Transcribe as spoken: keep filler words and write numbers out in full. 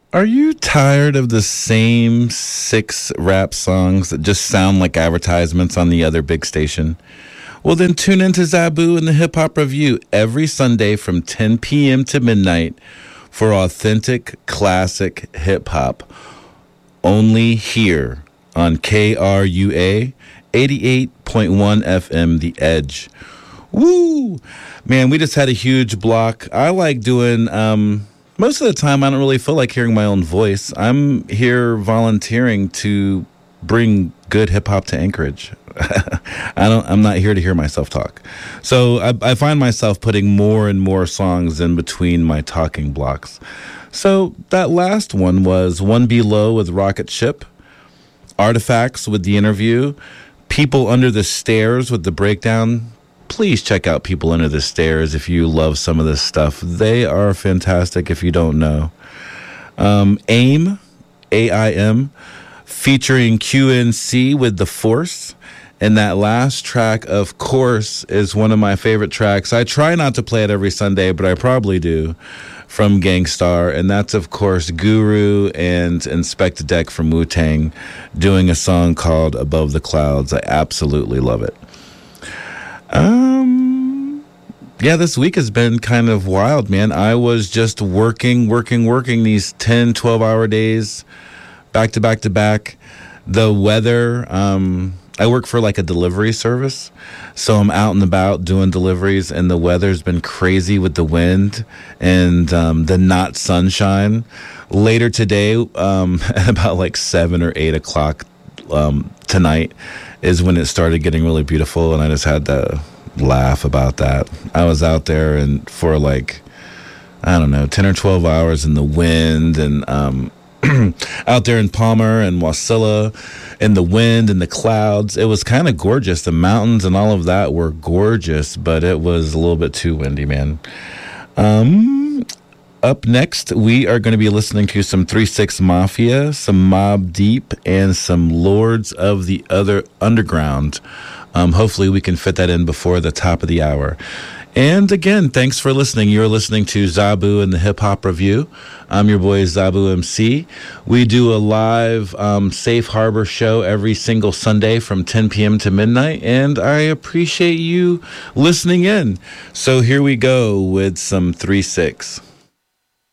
Are you tired of the same six rap songs that just sound like advertisements on the other big station? Well, then tune into Zabu and the Hip Hop Review every Sunday from ten p.m. to midnight for authentic, classic hip hop. Only here on K R U A eighty-eight point one F M, The Edge. Woo! Man, we just had a huge block. I like doing... um. Most of the time, I don't really feel like hearing my own voice. I'm here volunteering to bring good hip hop to Anchorage. I don't. I'm not here to hear myself talk. So I, I find myself putting more and more songs in between my talking blocks. So that last one was One Below with Rocket Ship, Artifacts with the interview, People Under the Stairs with the breakdown. Please check out People Under the Stairs if you love some of this stuff. They are fantastic if you don't know. Um, AIM, A I M, featuring Q N C with The Force. And that last track, of course, is one of my favorite tracks. I try not to play it every Sunday, but I probably do, from Gang Starr. And that's, of course, Guru and Inspector Deck from Wu-Tang doing a song called Above the Clouds. I absolutely love it. Um, yeah, this week has been kind of wild, man. I was just working, working, working these ten, twelve hour days, back to back to back. The weather, um, I work for like a delivery service, so I'm out and about doing deliveries, and the weather's been crazy with the wind and um, the not sunshine. Later today, um, at about like seven or eight o'clock um, tonight, is when it started getting really beautiful, and I just had to laugh about that. I was out there and for like, I don't know, ten or twelve hours in the wind, and um, out there in Palmer and Wasilla in the wind and the clouds. It was kind of gorgeous. The mountains and all of that were gorgeous, but it was a little bit too windy, man. Um... Up next, we are going to be listening to some three six Mafia, some Mobb Deep, and some Lords of the Other Underground. Um, hopefully, we can fit that in before the top of the hour. And again, thanks for listening. You're listening to Zabu and the Hip Hop Review. I'm your boy, Zabu M C. We do a live um, Safe Harbor show every single Sunday from ten p.m. to midnight, and I appreciate you listening in. So here we go with some three six.